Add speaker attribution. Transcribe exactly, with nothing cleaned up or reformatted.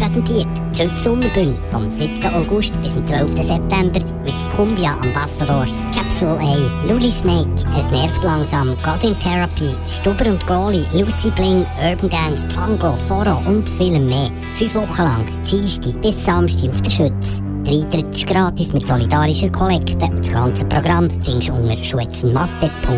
Speaker 1: präsentiert die Schütz Sommerbühne vom siebten August bis zum zwölften September mit Cumbia Ambassadors, Capsule A, Luli Snake, Es nervt langsam, God in Therapy, Stubber und Goli, Lucy Bling, Urban Dance, Tango, Foro und viel mehr. Fünf Wochen lang, Dienstag bis Samstag auf der Schütz. Der Eintritt ist gratis mit solidarischer Kollekte und das ganze Programm findest du unter schwetzenmatte punkt